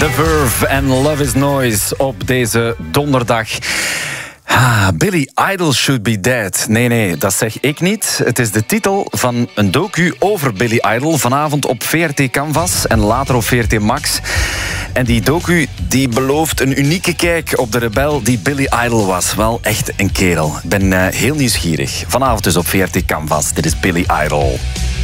The Verve en Love is Noise op deze donderdag. Billy Idol should be dead. Nee, dat zeg ik niet. Het is de titel van een docu over Billy Idol. Vanavond op VRT Canvas en later op VRT Max. En die docu die belooft een unieke kijk op de rebel die Billy Idol was. Wel echt een kerel. Ik ben heel nieuwsgierig. Vanavond dus op VRT Canvas. Dit is Billy Idol.